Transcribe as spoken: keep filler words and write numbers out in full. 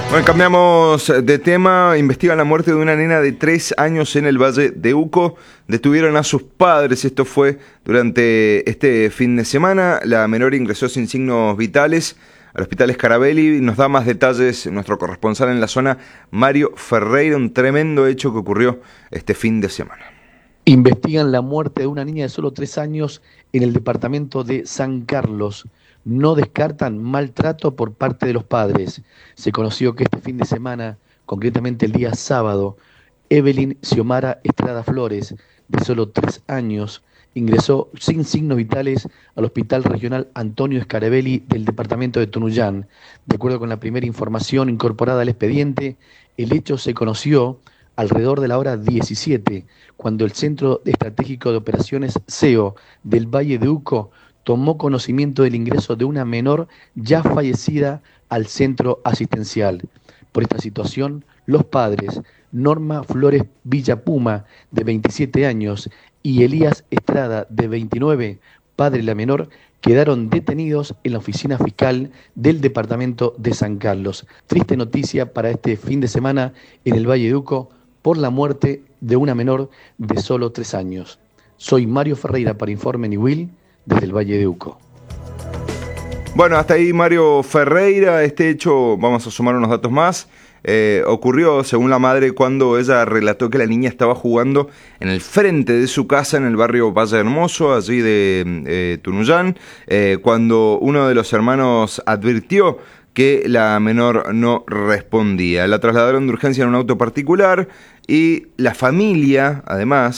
Bueno, cambiamos de tema. Investigan la muerte de una nena de tres años en el Valle de Uco. Detuvieron a sus padres. Esto fue durante este fin de semana. La menor ingresó sin signos vitales al Hospital Scarabelli. Nos da más detalles nuestro corresponsal en la zona, Mario Ferreira. Un tremendo hecho que ocurrió este fin de semana. Investigan la muerte de una niña de solo tres años en el departamento de San Carlos. No descartan maltrato por parte de los padres. Se conoció que este fin de semana, concretamente el día sábado, Evelyn Xiomara Estrada Flores, de solo tres años, ingresó sin signos vitales al Hospital Regional Antonio Scarabelli del departamento de Tunuyán. De acuerdo con la primera información incorporada al expediente, el hecho se conoció alrededor de la hora diecisiete, cuando el Centro Estratégico de Operaciones C E O del Valle de Uco tomó conocimiento del ingreso de una menor ya fallecida al centro asistencial. Por esta situación, los padres, Norma Flores Villapuma, de veintisiete años, y Elías Estrada, de veintinueve, padre de la menor, quedaron detenidos en la oficina fiscal del departamento de San Carlos. Triste noticia para este fin de semana en el Valle de Uco por la muerte de una menor de solo tres años. Soy Mario Ferreira para Informe Niwil desde el Valle de Uco. Bueno, hasta ahí Mario Ferreira. Este hecho, vamos a sumar unos datos más. Eh, ocurrió, según la madre, cuando ella relató que la niña estaba jugando en el frente de su casa en el barrio Valle Hermoso, allí de eh, Tunuyán, eh, cuando uno de los hermanos advirtió que la menor no respondía. La trasladaron de urgencia en un auto particular y la familia, además,